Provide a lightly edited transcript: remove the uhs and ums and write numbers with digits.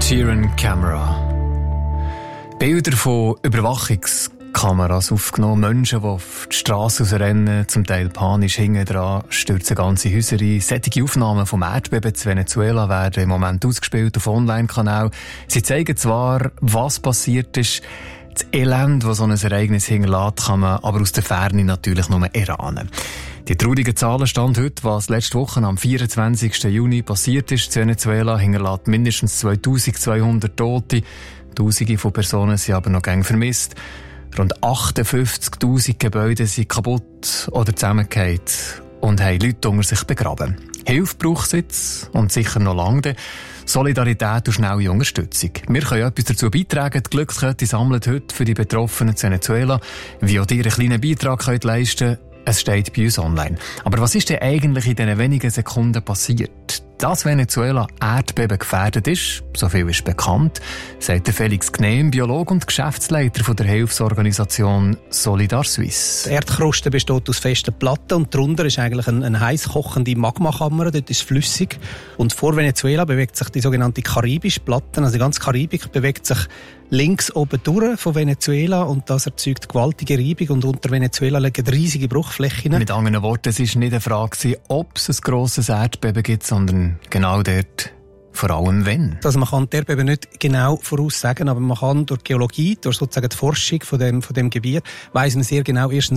Sheeran Camera. Bilder von Überwachungskameras aufgenommen, Menschen, die auf die Strasse rennen, zum Teil panisch hinten dran, stürzen ganze Häuser ein. Solche Aufnahmen vom Erdbeben zu Venezuela werden im Moment ausgespielt auf Online-Kanälen. Sie zeigen zwar, was passiert ist, das Elend, das so ein Ereignis hinterlässt, kann man aber aus der Ferne natürlich nur erahnen. Die traurigen Zahlen stand heute, was letzte Woche am 24. Juni passiert ist in Venezuela, hinterlässt mindestens 2200 Tote. Tausende von Personen sind aber noch gern vermisst. Rund 58'000 Gebäude sind kaputt oder zusammengefallen und haben Leute unter sich begraben. Hilfe braucht es jetzt und sicher noch lange. Solidarität und schnelle Unterstützung. Wir können etwas dazu beitragen. Die Glückskette sammelt heute für die Betroffenen in Venezuela. Wie auch ihr einen kleinen Beitrag könnt leisten, es steht bei uns online. Aber was ist denn eigentlich in diesen wenigen Sekunden passiert? Dass Venezuela Erdbeben gefährdet ist, so viel ist bekannt, sagt der Felix Gnehm, Biologe und Geschäftsleiter von der Hilfsorganisation Solidar Suisse. Die Erdkruste besteht aus festen Platten und darunter ist eigentlich eine heiß kochende Magmakammer, dort ist flüssig. Und vor Venezuela bewegt sich die sogenannte karibische Platte, also die ganze Karibik bewegt sich links oben durch von Venezuela und das erzeugt gewaltige Reibung und unter Venezuela liegen riesige Bruchflächen. Mit anderen Worten, es war nicht eine Frage, ob es ein grosses Erdbeben gibt, sondern genau dort, vor allem wenn. Also man kann die Erdbeben nicht genau voraussagen, aber man kann durch Geologie, durch sozusagen die Forschung von dem Gebiet, weiss man sehr genau erstens,